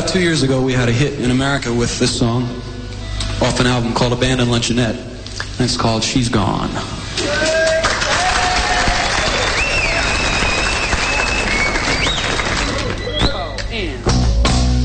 about 2 years ago, we had a hit in America with this song off an album called Abandoned Luncheonette, and it's called She's Gone.